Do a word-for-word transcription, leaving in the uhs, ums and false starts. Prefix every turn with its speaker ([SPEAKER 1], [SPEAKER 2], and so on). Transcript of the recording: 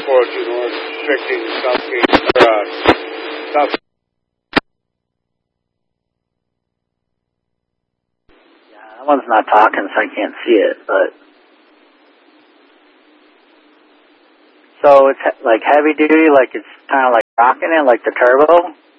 [SPEAKER 1] airport, you know, expecting Southgate, or, uh, South.
[SPEAKER 2] Yeah, that one's not talking, so I can't see it, but. So it's like heavy duty, like it's kind of like rocking it, like the turbo?